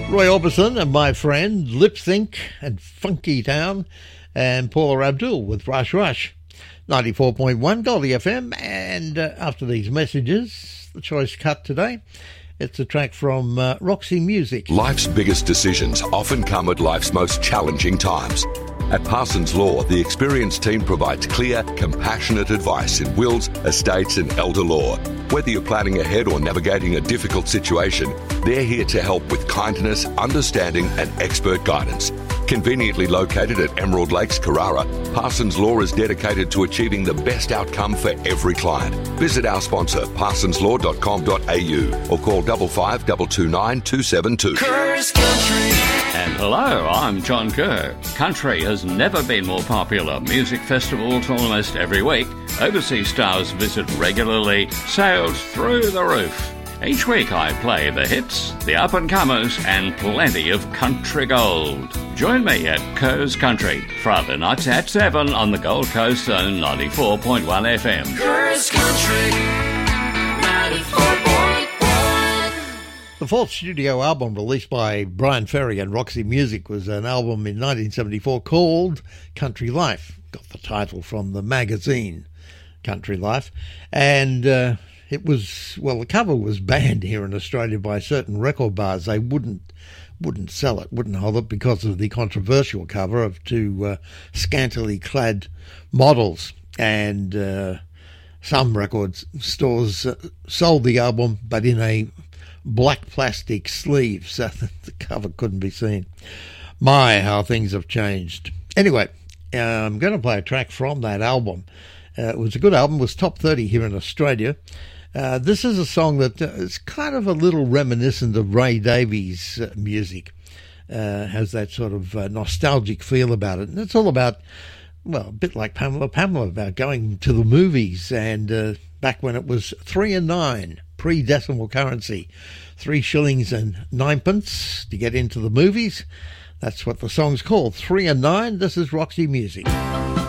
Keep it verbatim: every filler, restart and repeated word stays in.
Roy Orbison and my friend, Lip Sync and Funky Town, and Paula Abdul with Rush Rush. ninety-four point one Goldie F M, and uh, after these messages, the choice cut today, it's a track from uh, Roxy Music. Life's biggest decisions often come at life's most challenging times. At Parsons Law, the experienced team provides clear, compassionate advice in wills, estates and elder law. Whether you're planning ahead or navigating a difficult situation, they're here to help with kindness, understanding and expert guidance. Conveniently located at Emerald Lakes, Carrara, Parsons Law is dedicated to achieving the best outcome for every client. Visit our sponsor, parsons law dot com dot a u, or call five five two two nine two seven two. Kerr's Country. And hello, I'm John Kerr. Country has never been more popular. Music festivals almost every week. Overseas stars visit regularly. Sales through the roof. Each week I play the hits, the up-and-comers, and plenty of country gold. Join me at Kerr's Country, Friday nights at seven on the Gold Coast on ninety-four point one F M. Kerr's Country, ninety-four point one. The fourth studio album released by Brian Ferry and Roxy Music was an album in nineteen seventy-four called Country Life. Got the title from the magazine Country Life. And uh, it was, well, the cover was banned here in Australia by certain record bars. They wouldn't wouldn't sell it, wouldn't hold it because of the controversial cover of two uh, scantily clad models. And uh, some record stores uh, sold the album, but in a black plastic sleeve, so the cover couldn't be seen. My, how things have changed. Anyway, uh, I'm going to play a track from that album. Uh, it was a good album, it was top thirty here in Australia. Uh, this is a song that uh, is kind of a little reminiscent of Ray Davies' uh, music. Uh, has that sort of uh, nostalgic feel about it. And it's all about, well, a bit like Pamela Pamela, about going to the movies. And uh, back when it was three and nine, pre-decimal currency, three shillings and ninepence to get into the movies. That's what the song's called, three and nine. This is Roxy Music.